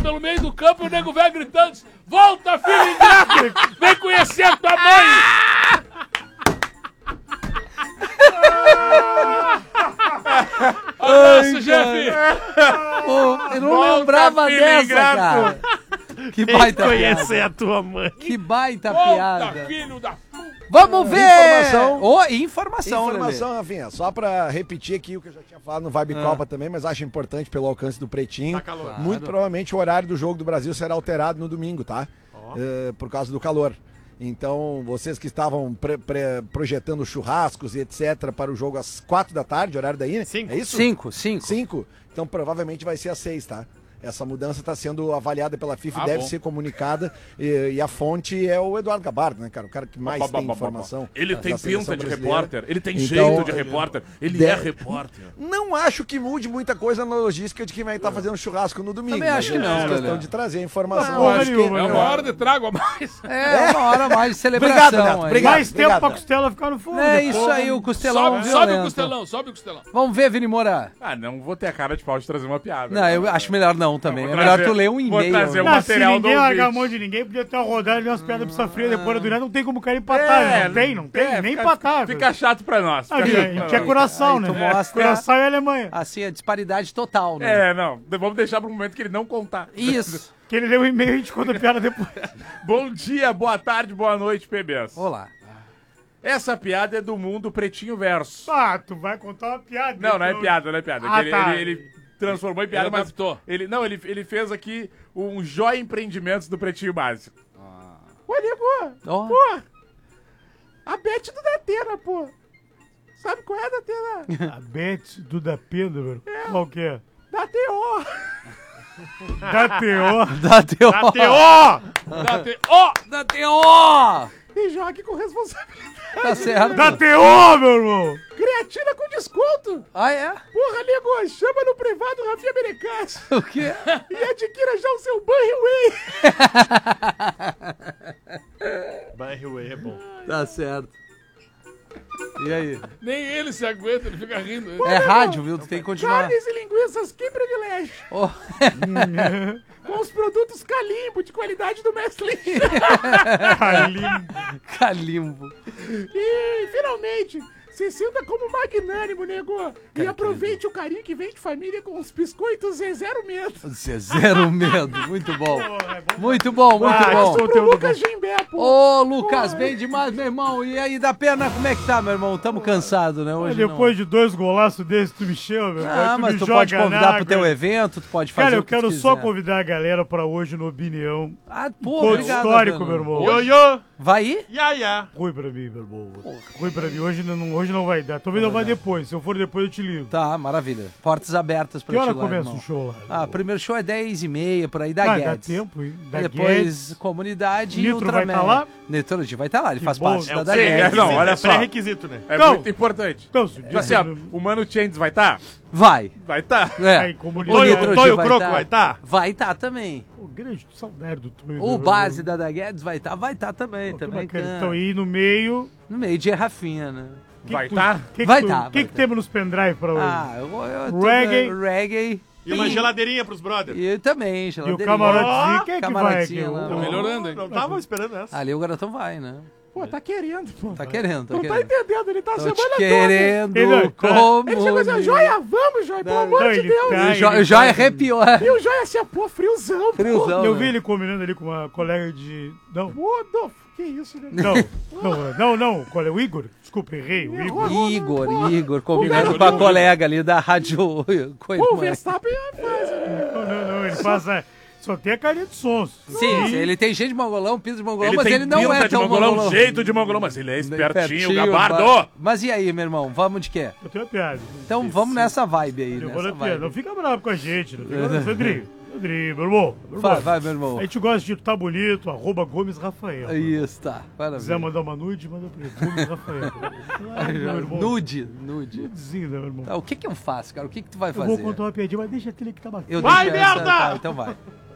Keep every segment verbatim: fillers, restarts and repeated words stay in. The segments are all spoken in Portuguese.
pelo meio do campo e o nego velho gritando: volta, filho ingrato! Vem conhecer a tua mãe! Abraço, Jeff! Pô, eu não Volta, lembrava filho dessa, ingrato. cara. Que baita Conhecer piada. a tua mãe. Que baita Volta, piada. filho da... Vamos ver! Informação. Ô, informação, Informação, Lelê. Rafinha, só pra repetir aqui o que eu já tinha falado no Vibe Ah. Copa também, mas acho importante pelo alcance do Pretinho. Tá calor. Claro. Muito provavelmente o horário do jogo do Brasil será alterado no domingo, tá? Eh, por causa do calor. Então, vocês que estavam pre- pre- projetando churrascos e etcétera para o jogo às quatro da tarde, horário da I N E, Cinco. é isso? Cinco, cinco. Cinco? Então, provavelmente vai ser às seis, tá? Essa mudança está sendo avaliada pela FIFA e Ah, deve bom. ser comunicada. E, e a fonte é o Eduardo Gabardo, né, cara? O cara que mais Ba, ba, tem ba, ba, ba. informação. Ele da tem seleção pinta de brasileira. repórter, ele tem Então, jeito de repórter, ele é de- repórter. Não acho que mude muita coisa na logística de quem vai estar fazendo churrasco no domingo. Também acho mas que é não, questão Lelê. de trazer a informação. Não, acho que- nenhuma, É não. uma hora de trago a mais. É, uma hora mais de celebração. Obrigado, Neto, aí. obrigado. Mais tempo pra Neto. costela ficar no fogo. É depois. isso aí, o costelão Sobe, violento. sobe o costelão, sobe o costelão. Vamos ver, Vini Moura. Ah, não vou ter a cara de pau de trazer uma piada. Não, eu acho melhor não também. Vou É melhor trazer- tu ler um vou e-mail. trazer né? um Ah, se material ninguém do largar a ouvinte. mão de ninguém, podia ter uma rodada de umas piadas pizza fria depois do nada, não tem como o cara empatar. É, não tem, não tem, é, nem fica- empatar. Fica chato pra nós. Ah, fica a chato gente pra é nós. coração, Aí né? tu mostra- Coração e Alemanha. Assim, a disparidade total, né? É, não. Vamos deixar pro momento que ele não contar. Isso. Que ele leu um e-mail e a gente conta a piada depois. Bom dia, boa tarde, boa noite, P Bs. Olá. Essa piada é do mundo Pretinho Verso. Ah, tu vai contar uma piada. Não, não é então. piada, não é piada. Ah, ele, tá. ele, ele transformou em piada, Ele mas adaptou. ele não, ele, ele fez aqui um Joia Empreendimentos do Pretinho Básico. Olha, pô. Ó. Pô. A Beth do Datena, pô. Sabe qual é a Datena? A Beth do da Pedro, velho. Qual que é? Da T O. Da T O. Da T O. Da T O! Dá te- Ó! Da T O. E jogue com responsabilidade. Tá certo. Da T O, meu irmão! Creatina com desconto. Ah, é? Porra, nego, chama no privado Rafinha Merecas O quê? e adquira já o seu banho whey. Barry é bom. Tá certo. E aí? Nem ele se aguenta, ele fica rindo. É rádio, viu? Tu tem que continuar. Carnes e linguiças, que privilégio. Ó. Com os produtos Calimbo, de qualidade do Mestre Lin. Calimbo. E, finalmente, se sinta como magnânimo, nego. E aproveite o carinho que vem de família com os biscoitos Zé Zero Medo. Zé Zero medo. Muito bom. Porra, é bom. Muito bom, muito Ah, bom. isso Pro Lucas Gimbé, pô. Ô, Lucas, bem demais, meu irmão. E aí, da perna, como é que tá, meu irmão? Tamo cansado, né? Mas Hoje depois de dois golaços desses, tu me chama, meu. não. Ah, tu mas me tu joga pode convidar na pro teu água. evento, tu pode fazer Cara, eu o que tu quero só quiser. convidar a galera pra hoje no Opinião. Ah, pô, Ponto obrigado. histórico, Adriano. meu irmão. Hoje- Vai ir? Ya, ya. Ruim pra mim, meu irmão. Ruim pra mim. Hoje não, hoje não vai dar. Talvez não vai depois. Se eu for depois, eu te ligo. Tá, maravilha. Portas abertas pra Que hora ti lá, começa irmão. o show lá? Ah, primeiro show é dez e meia, por aí, da Ah, dá Guedes. tempo, hein? Da Depois, Guedes. comunidade e Nitro vai Ultraman. tá lá? Nitro vai estar tá lá, ele Que faz bom. parte É da o da Sim, é, Guedes. não, olha só. Pré-requisito, né? É Não. muito importante. Não, se Tipo assim, ó, o Mano Changes vai estar? Vai. Vai estar. É. Aí, O comunidade. Nitro Tonho vai Croco tá. vai tá? Vai estar também. Pô, grande saudade do Tonho. O base da da Guedes vai estar, vai estar também, Pô, também. que bacana. canta. Então, aí no meio... No meio de Rafinha, né? que Vai que tu- tá? que que Vai tu- tá, O vai que que tá. temos nos pendrive pra hoje? Ah, eu, eu tô Reggae. dando reggae. E uma geladeirinha pros brothers. E eu também, E o geladeirinha. camarotezinho, quem é que vai aqui? Camarotinho lá. O- Tá melhorando, hein? Não, Não tava esperando essa. Ali o garotão vai, né? Pô, tá querendo, pô. Tá querendo, tá Não tá querendo. entendendo, ele tá a Tô semana te querendo Ele- como... Ele chegou assim, Joia, vamos, Joia, pelo amor Não, de ele Deus. tá- O Jo- ele o Joia tá- arrepiou. E o Joia assim, pô, friozão, pô. Friozão, Eu né? vi ele combinando ali com uma colega de... Não, Pô, do... que isso, né? não, não, não, não. Qual é o Igor? Desculpa, errei. O Igor. Igor, Igor, combinando velho com a do- colega ali da rádio... Coisa, Pô, o mãe. Verstappen faz, né? Não, não, não. Ele passa... Só tem a carinha de sons. Sim, sim, ele tem jeito de mongolão, piso de mongolão, mas tem ele não pinta é de tão mongolão, mongolão. jeito de mongolão, mas ele é espertinho, Pertinho, gabardo. ba- Mas e aí, meu irmão, vamos de quê? Eu tenho uma piada. Então vamos nessa vibe aí, Eu vou nessa na piada. Não vibe. fica bravo com a gente. Não fica bravo. Rodrigo, Rodrigo, meu irmão. Meu Vai, irmão. vai, meu irmão. A gente gosta de tá bonito, arroba Gomes Rafael. Isso, tá. Se quiser Maravilha. mandar uma nude, manda pra ele. Gomes Rafael. Ai, meu irmão. Nude, nude. Nudezinho, né, meu irmão? Tá, o que que eu faço, cara? O que que tu vai Eu fazer? vou contar uma piadinha, mas deixa aquele que tá bacana. Eu Vai, deixo essa- merda! tá, então vai.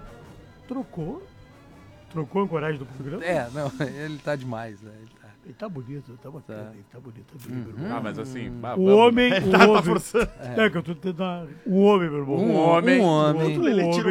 Trocou? Trocou a coragem do programa? É, não, ele tá demais, né? Ele tá... Ele tá bonito, tá bacana. Tá. Ele tá bonito, tá bonito, meu irmão. Ah, mas assim, vá, O vamos. homem, o Tá, tá homem. forçando. É que eu tô tentando dar... O homem, meu irmão. Um homem. Um O homem. homem.